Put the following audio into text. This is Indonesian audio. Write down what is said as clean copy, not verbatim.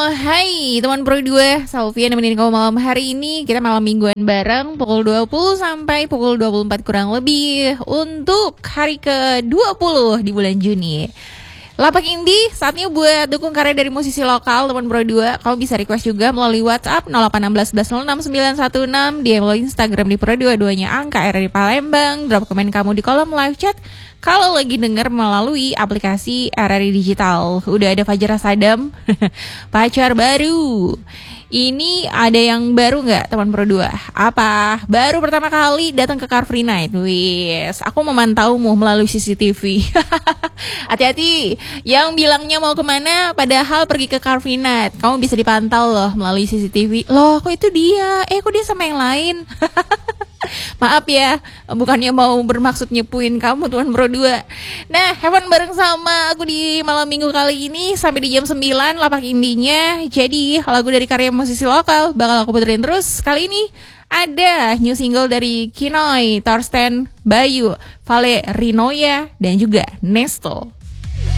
Hai teman Pro 2, Salvia nemenin kamu malam hari ini. Kita malam mingguan bareng pukul 20 sampai pukul 24 kurang lebih untuk hari ke-20 di bulan Juni. Lapak Indie, saatnya buat dukung karya dari musisi lokal teman Pro 2. Kamu bisa request juga melalui WhatsApp 0816 11 06 916, DM melalui Instagram di Pro 2, duanya angka RRI Palembang. Drop komen kamu di kolom live chat kalau lagi denger melalui aplikasi RRI Digital. Udah ada Fajar Sadam, pacar baru. Ini ada yang baru nggak teman Pro 2? Apa? Baru pertama kali datang ke Car Free Night. Wis, aku memantaumu melalui CCTV. Hati-hati, yang bilangnya mau kemana padahal pergi ke Car Free Night. Kamu bisa dipantau loh melalui CCTV. Loh, kok itu dia? Kok dia sama yang lain? Maaf ya, bukannya mau bermaksud nyepuin kamu Tuan Pro 2. Nah, have fun bareng sama aku di malam minggu kali ini sampai di jam 9 lapak indinya. Jadi, lagu dari karya musisi lokal bakal aku puterin terus. Kali ini ada new single dari Kinoy, Thorsten, Bayu, Vale Rinoya, dan juga Nesto.